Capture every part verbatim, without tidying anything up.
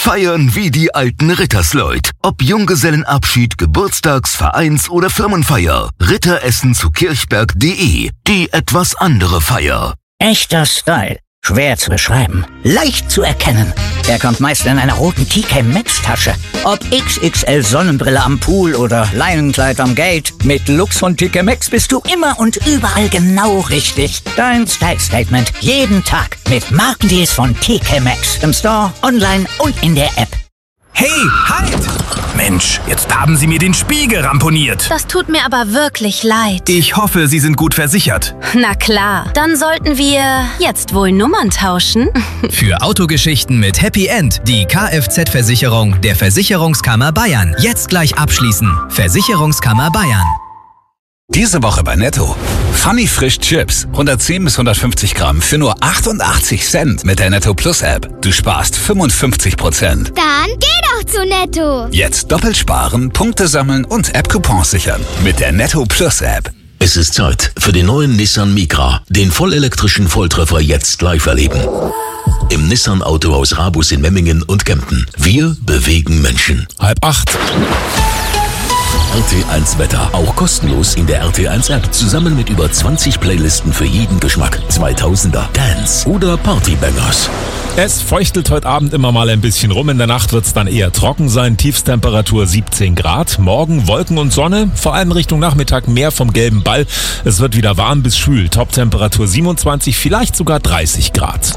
Feiern wie die alten Rittersleut. Ob Junggesellenabschied, Geburtstags-, Vereins- oder Firmenfeier. Ritteressen zu kirchberg punkt de. Die etwas andere Feier. Echter Style. Schwer zu beschreiben. Leicht zu erkennen. Er kommt meist in einer roten T K Maxx Tasche. Ob X X L Sonnenbrille am Pool oder Leinenkleid am Gate. Mit Lux von T K Maxx bist du immer und überall genau richtig. Dein Style Statement. Jeden Tag. Mit Markendeals von T K Maxx. Im Store, online und in der App. Hey, halt! Mensch, jetzt haben Sie mir den Spiegel ramponiert. Das tut mir aber wirklich leid. Ich hoffe, Sie sind gut versichert. Na klar, dann sollten wir jetzt wohl Nummern tauschen. Für Autogeschichten mit Happy End die Kfz-Versicherung der Versicherungskammer Bayern. Jetzt gleich abschließen. Versicherungskammer Bayern. Diese Woche bei Netto. Funny Frisch Chips. hundertzehn bis hundertfünfzig Gramm für nur achtundachtzig Cent mit der Netto Plus App. Du sparst fünfundfünfzig Prozent. Dann geh doch zu Netto. Jetzt doppelt sparen, Punkte sammeln und App-Coupons sichern. Mit der Netto Plus App. Es ist Zeit für den neuen Nissan Micra. Den vollelektrischen Volltreffer jetzt live erleben. Im Nissan Autohaus Rabus in Memmingen und Kempten. Wir bewegen Menschen. Halb acht. R T eins Wetter, auch kostenlos in der R T eins App, zusammen mit über zwanzig Playlisten für jeden Geschmack. zweitausender, Dance oder Partybangers. Es feuchtelt heute Abend immer mal ein bisschen rum. In der Nacht wird es dann eher trocken sein. Tiefstemperatur siebzehn Grad. Morgen Wolken und Sonne, vor allem Richtung Nachmittag mehr vom gelben Ball. Es wird wieder warm bis schwül. Toptemperatur siebenundzwanzig, vielleicht sogar dreißig Grad.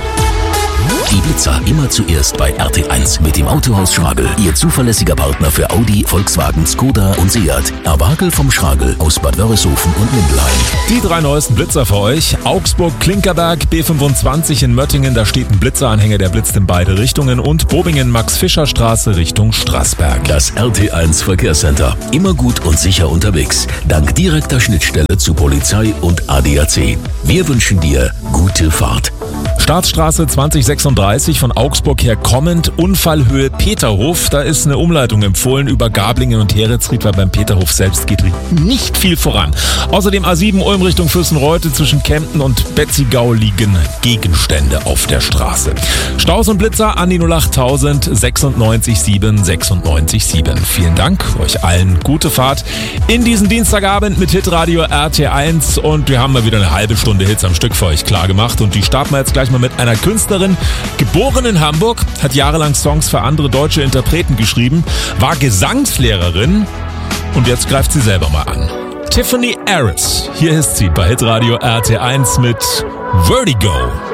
Die Blitzer immer zuerst bei R T eins mit dem Autohaus Schragel. Ihr zuverlässiger Partner für Audi, Volkswagen, Skoda und Seat. Erwagel vom Schragel aus Bad Wörishofen und Mindelheim. Die drei neuesten Blitzer für euch. Augsburg-Klinkerberg, B fünfundzwanzig in Möttingen. Da steht ein Blitzeranhänger, der blitzt in beide Richtungen. Und Bobingen-Max-Fischer-Straße Richtung Straßberg. Das R T eins Verkehrscenter. Immer gut und sicher unterwegs. Dank direkter Schnittstelle zu Polizei und A D A C. Wir wünschen dir gute Fahrt. Staatsstraße zwanzig sechsunddreißig von Augsburg her kommend, Unfallhöhe Peterhof. Da ist eine Umleitung empfohlen über Gablingen und Heretsried, weil beim Peterhof selbst geht nicht viel voran. Außerdem A sieben Ulm Richtung Fürstenreute, zwischen Kempten und Betzigau liegen Gegenstände auf der Straße. Staus und Blitzer an die null acht tausend sechsundneunzig sieben sechsundneunzig sieben. Vielen Dank, euch allen gute Fahrt in diesen Dienstagabend mit Hitradio R T eins und wir haben mal wieder eine halbe Stunde Hits am Stück für euch klar gemacht und die starten wir jetzt gleich mal mit einer Künstlerin, geboren in Hamburg, hat jahrelang Songs für andere deutsche Interpreten geschrieben, war Gesangslehrerin und jetzt greift sie selber mal an. Tiffany Harris, hier ist sie bei Hitradio R T eins mit Vertigo.